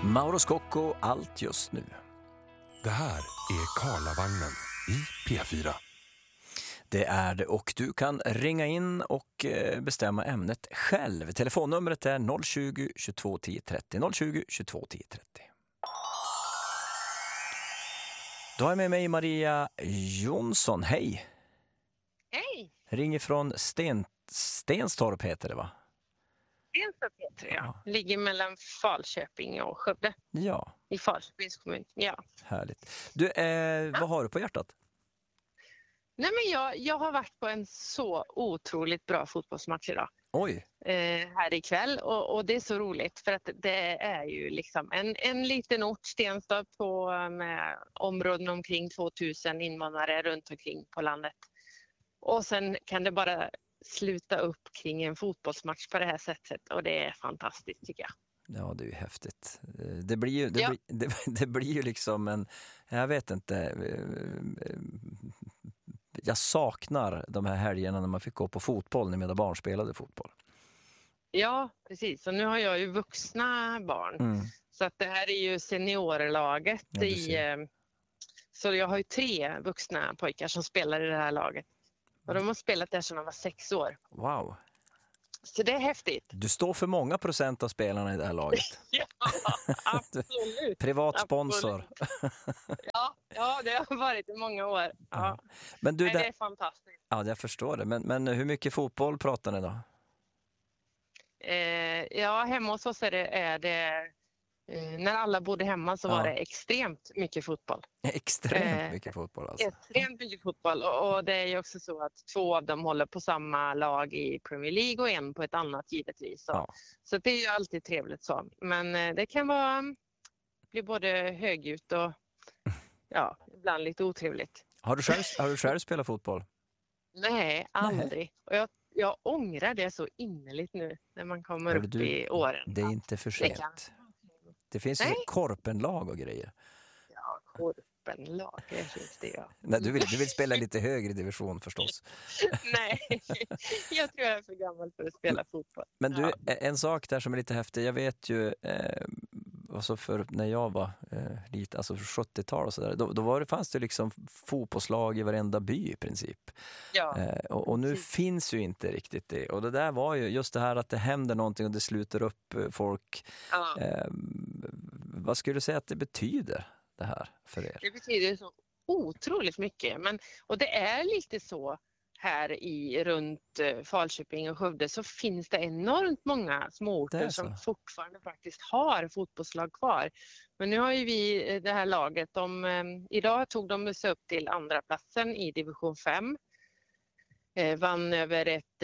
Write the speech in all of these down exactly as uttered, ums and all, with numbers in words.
Mauro Scocco, allt just nu. Det här är Karlavagnen i P fyra. Det är det, och du kan ringa in och bestämma ämnet själv. Telefonnumret är noll tjugo, tjugotvå tio trettio. noll tjugo, tjugotvå tio trettio. Då är med mig Maria Jonsson. Hej! Hej! Ringer från Sten, Stenstorp heter det, va? Stenstorp heter det, ja. Ligger mellan Falköping och Skövde. Ja. I Falköpings kommun, ja. Härligt. Du, eh, ja. Vad har du på hjärtat? Nej, men jag, jag har varit på en så otroligt bra fotbollsmatch idag. Oj! Eh, här ikväll och, och det är så roligt för att det är ju liksom en, en liten ort, Stenstorp, på med områden omkring tvåtusen invånare runt omkring på landet. Och sen kan det bara sluta upp kring en fotbollsmatch på det här sättet och det är fantastiskt tycker jag. Ja, det är ju häftigt. Det blir ju, det, ja. blir, det, det blir ju liksom en, jag vet inte, jag saknar de här helgerna när man fick gå på fotboll när mina barn spelade fotboll. Ja, precis. Och nu har jag ju vuxna barn. Mm. Så att det här är ju seniorlaget. Ja, i, så jag har ju tre vuxna pojkar som spelar i det här laget. Och de har spelat där sedan de var sex år. Wow. Så det är häftigt. Du står för många procent av spelarna i det här laget. Ja, absolut. Privat sponsor. Absolut. Ja, ja, det har varit i många år. Ja. Men du, Nej, det är fantastiskt. Ja, jag förstår det. Men, men hur mycket fotboll pratar ni då? Eh, ja, hemma hos oss är det, är det eh, när alla bodde hemma så ja. var det extremt mycket fotboll. Extremt eh, mycket fotboll alltså. Extremt mycket fotboll och, och det är ju också så att två av dem håller på samma lag i Premier League och en på ett annat givetvis. Så, ja. så det är ju alltid trevligt så. Men eh, det kan vara bli både högljutt och ja, ibland lite otrevligt. Har du själv, har du själv spelat fotboll? Nej, aldrig. Nej. Och jag Jag ångrar det så innerligt nu när man kommer upp du, i åren. Det är inte för sent. Det, kan... det finns ju korpenlag och grejer. Ja, korpenlag, det finns det ja. Nej, du vill, du vill spela lite högre division förstås. Nej, jag tror jag är för gammal för att spela fotboll. Men du, ja. en sak där som är lite häftig. Jag vet ju, eh, alltså för när jag var eh, lite, alltså för sjuttiotal och sådär, då, då var det, fanns det liksom fotbollslag i varenda by i princip. Ja. Eh, och, och nu precis. Finns ju inte riktigt det. Och det där var ju just det här att det händer någonting och det sluter upp folk. Ja. Eh, vad skulle du säga att det betyder det här för er? Det betyder så otroligt mycket. Men, och det är lite så här i runt Falköping och Skövde så finns det enormt många småorter som fortfarande faktiskt har fotbollslag kvar. Men nu har ju vi det här laget, de, eh, idag tog de sig upp till andra platsen i division fem. Eh, vann över ett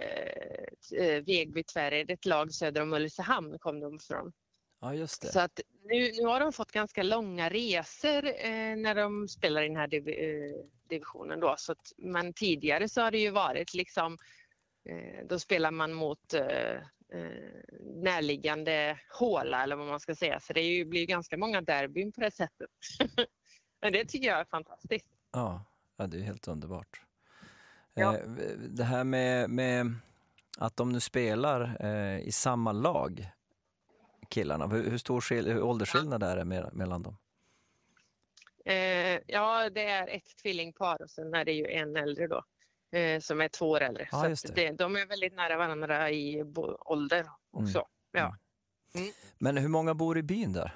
eh, Vegby Tvärred, ett lag söder om Ulricehamn kom de ifrån. Ja, just det. Så att nu, nu har de fått ganska långa resor eh, när de spelar i den här div, eh, divisionen då. Så att, men tidigare så har det ju varit liksom, eh, då spelar man mot eh, eh, närliggande håla eller vad man ska säga. Så det är ju, blir ganska många derbyn på det sättet. Men det tycker jag är fantastiskt. Ja, ja det är helt underbart. Ja. Eh, det här med, med att de nu spelar eh, i samma lag, killarna. Hur, hur stor skil, hur åldersskillnad är det med, mellan dem? Eh, ja, det är ett tvillingpar och sen är det ju en äldre då eh, som är två år äldre. Ja, så just det. Det, de är väldigt nära varandra i bo, ålder också. Mm. Ja. Mm. Men hur många bor i byn där?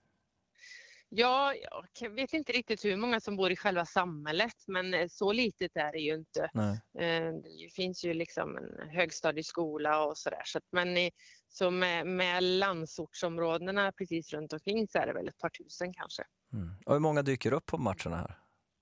Ja, jag vet inte riktigt hur många som bor i själva samhället, men så litet är det ju inte. Nej. Det finns ju liksom en högstadieskola och sådär. Så, men i, så med, med landsortsområdena precis runt omkring så är det väl ett par tusen kanske. Mm. Och hur många dyker upp på matcherna här?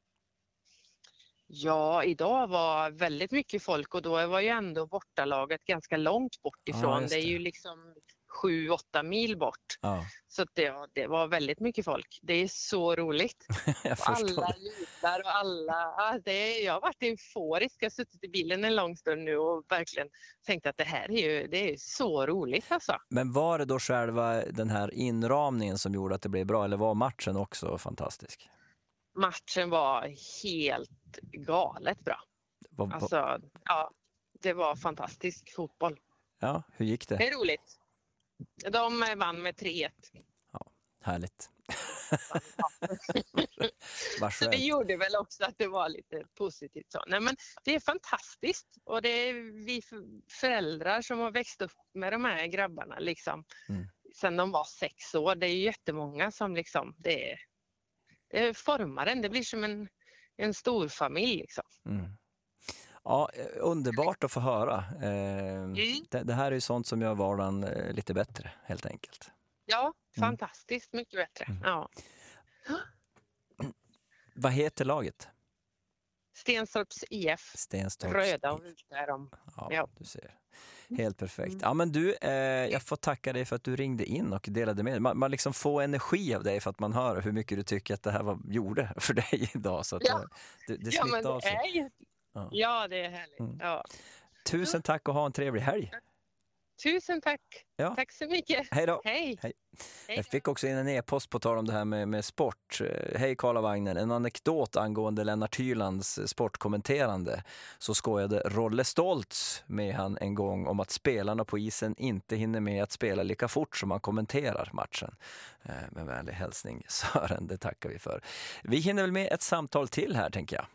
Ja, idag var väldigt mycket folk och då var ju ändå bortalaget ganska långt bort ifrån. Ja, det. det är ju liksom sju, åtta mil bort. Ja. Så det, ja, det var väldigt mycket folk. Det är så roligt. Alla jublar och alla... Ja, det är, jag har varit euforisk. Jag har suttit i bilen en lång stund nu och verkligen tänkt att det här är ju det är så roligt. Alltså. Men var det då själva den här inramningen som gjorde att det blev bra eller var matchen också fantastisk? Matchen var helt galet bra. Var, alltså, ja, det var fantastisk fotboll. Ja, hur gick det? Det är roligt. De vann med tre ett. Ja, Härligt. Så det gjorde väl också att det var lite positivt. Så. Nej, men det är fantastiskt och det är vi föräldrar som har växt upp med de här grabbarna liksom, mm. sen de var sex år. Det är ju jättemånga som liksom, det, är, det formar en, det blir som en, en stor familj liksom. Mm. Ja, underbart att få höra. Eh, mm. det, det här är ju sånt som gör vardagen lite bättre, helt enkelt. Ja, fantastiskt mycket bättre. Mm. Ja. Vad heter laget? Stenstorps I F. Stenstorps Röda och vita är de. Ja, ja, du ser. Helt perfekt. Ja, men du, eh, jag får tacka dig för att du ringde in och delade med dig. Man, man liksom får energi av dig för att man hör hur mycket du tycker att det här var, gjorde för dig idag. Så att ja. det, det ja, smittar av sig. Är ju... ja. ja, det är härligt. Mm. Ja. Tusen tack och ha en trevlig helg. Tusen tack. Ja. Tack så mycket. Hej då. Hej. Hej. Jag fick också in en e-post på tal om det här med, med sport. Hej Karlavagnen, en anekdot angående Lennart Hylands sportkommenterande. Så skojade Rolle Stoltz med han en gång om att spelarna på isen inte hinner med att spela lika fort som man kommenterar matchen. Med vänlig hälsning Sören, det tackar vi för. Vi hinner väl med ett samtal till här, tänker jag.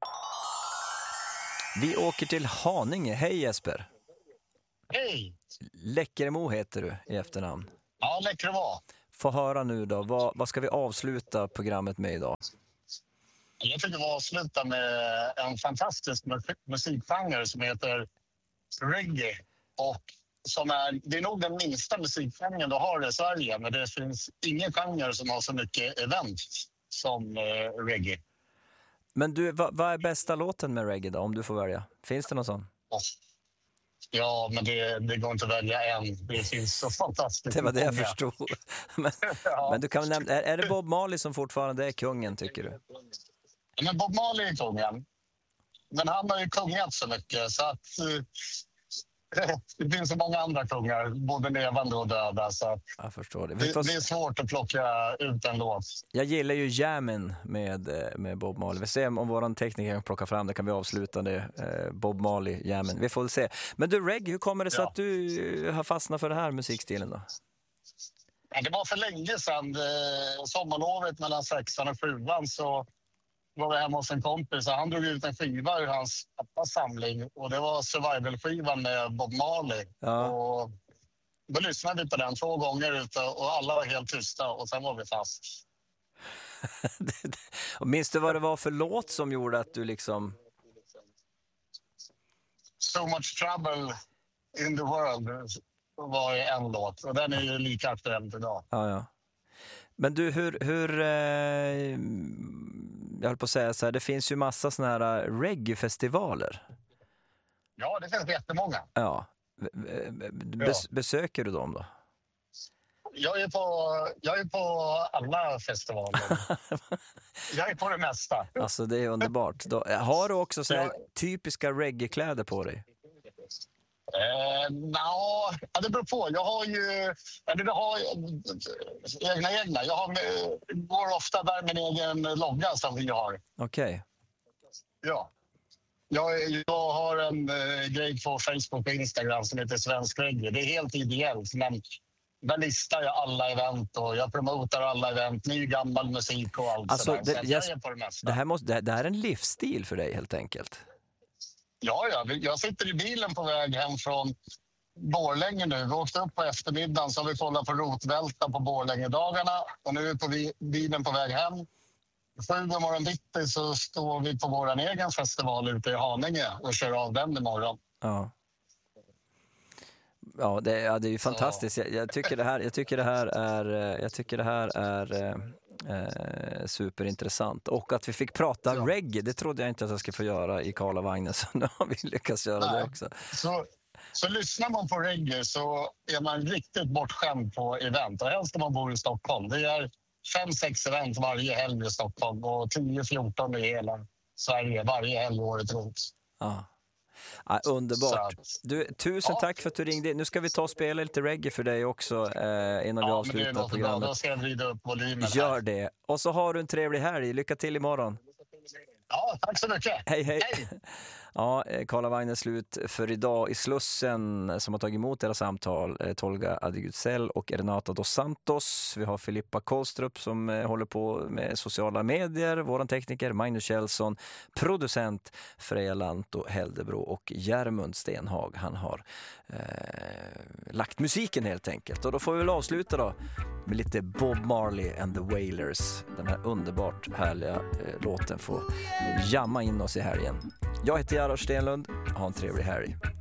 Vi åker till Haninge. Hej Jesper. Hej! Läckeremo heter du i efternamn. Ja, Läckeremo. Få höra nu då, vad, vad ska vi avsluta programmet med idag? Jag tycker vi avsluta med en fantastisk musikgenre som heter reggae. Och som är, det är nog den minsta musikgenren du har i Sverige, men det finns ingen genre som har så mycket event som uh, reggae. Men du, vad, vad är bästa låten med reggae då, om du får välja? Finns det någon sån? Oh. Ja, men det, det går inte att välja en. Det finns så fantastiskt. Det var det jag förstod. Men, ja. men du kan nämna, är, är det Bob Marley som fortfarande är kungen, tycker du? Men Bob Marley är kungen. Men han har ju kungat så mycket så att det finns så många andra kungar, både levande och döda. Så att jag förstår det. Det, får... det är svårt att plocka ut en låt. Jag gillar ju jammen med, med Bob Marley. Vi ser om våran tekniker kan plocka fram det, kan vi avsluta det. Eh, Bob Marley jammen. Vi får väl se. Men du Reg, hur kommer det sig ja. att du har fastnat för den här musikstilen då? Ja, det var för länge sedan. Eh, sommarlovet mellan sexan och sjuan så var vi hemma hos en kompis och han drog ut en skiva ur hans pappas samling och det var survival-skivan med Bob Marley. Ja. Och då lyssnade vi på den två gånger ute och alla var helt tysta och sen var vi fast. Och minns du vad det var för låt som gjorde att du liksom... So Much Trouble in the World var en låt och den är ju lika aktuell idag. Ja, ja. Men du, hur... hur eh... jag höll på att säga så här, det finns ju massa såna här reggae-festivaler. Ja, det finns jättemånga. Ja. Bes- ja. Besöker du dem då? Jag är på, jag är på alla festivaler. Jag är på det mesta. Alltså det är underbart. Då, har du också så här ja. typiska reggae-kläder på dig? Eh, no, ja, det beror på. Jag har ju eller har, egna egna. Jag har, går ofta där med en egen logga som vi har. Okej. Okay. Ja. Jag, jag har en eh, grej på Facebook och Instagram som heter Svensk Reggae. Det är helt ideellt, men där listar jag alla event och jag promotar alla event, ny gammal musik och allt alltså, sådär. Det, så jag, jag är på det mesta. Det här, måste, det, det här är en livsstil för dig helt enkelt. Ja, ja, jag sitter i bilen på väg hem från Borlänge nu. Vi åkte upp på eftermiddagen så har vi kollat på rotvälta på Borlängedagarna och nu är vi på bilen på väg hem. Sju morgon bitti så står vi på vår egen festival ute i Haninge och kör av den imorgon. Ja. Ja, det, ja, det är ju fantastiskt. Jag, jag tycker det här, jag tycker det här är, jag tycker det här är eh, superintressant. Och att vi fick prata ja. reggae, det trodde jag inte att jag skulle få göra i Karlavagnen, så nu har vi lyckats göra Nej. det också. Så, så lyssnar man på reggae så är man riktigt bortskämd på event. Och helst ska man bo i Stockholm. Det är fem, sex event varje helg i Stockholm och tio, fjorton i hela Sverige varje helg året runt. Ja. Ja, underbart. Du, tusen ja. tack för att du ringde. Nu ska vi ta och spela lite reggae för dig också eh, innan ja, vi avslutar men det programmet. Bra. Då ska jag vrida upp volymen. Gör här. det. Och så har du en trevlig helg. Lycka till imorgon. Ja, tack så mycket. Hej, hej. hej. Ja, Carla Wagner slut för idag i Slussen som har tagit emot era samtal. Tolga Adigutsell och Renata dos Santos. Vi har Filippa Kolstrup som håller på med sociala medier. Våran tekniker Magnus Kjellson. Producent Freja Lanto Heldebro och Järmund Stenhag. Han har eh, lagt musiken helt enkelt. Och då får vi väl avsluta då med lite Bob Marley and the Wailers. Den här underbart härliga eh, låten får jamma in oss i helgen. Jag heter Jarosz Stenlund. Ha en trevlig helg.